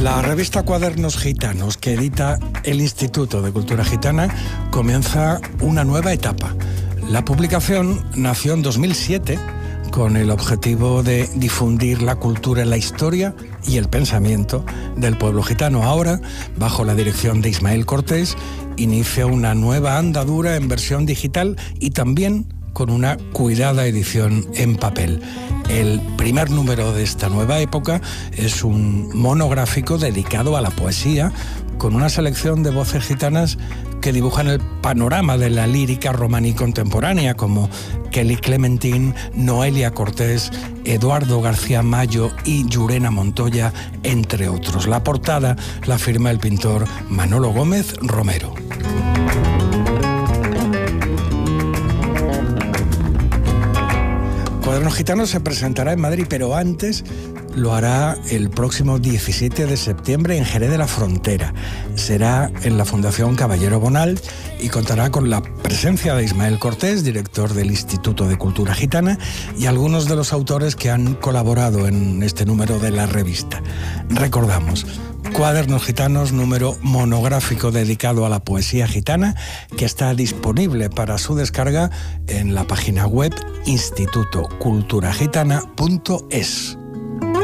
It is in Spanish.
La revista Cuadernos Gitanos, que edita el Instituto de Cultura Gitana, comienza una nueva etapa. La publicación nació en 2007 con el objetivo de difundir la cultura, la historia y el pensamiento del pueblo gitano. Ahora, bajo la dirección de Ismael Cortés, inicia una nueva andadura en versión digital y también con una cuidada edición en papel. El primer número de esta nueva época es un monográfico dedicado a la poesía, con una selección de voces gitanas que dibujan el panorama de la lírica romaní contemporánea, como Kelly Clementín, Noelia Cortés, Eduardo García Mayo y Llurena Montoya, entre otros. La portada la firma el pintor Manolo Gómez Romero. Cuadernos Gitanos se presentará en Madrid, pero antes lo hará el próximo 17 de septiembre en Jerez de la Frontera. Será en la Fundación Caballero Bonal y contará con la presencia de Ismael Cortés, director del Instituto de Cultura Gitana, y algunos de los autores que han colaborado en este número de la revista. Recordamos, Cuadernos Gitanos, número monográfico dedicado a la poesía gitana, que está disponible para su descarga en la página web institutoculturagitana.es.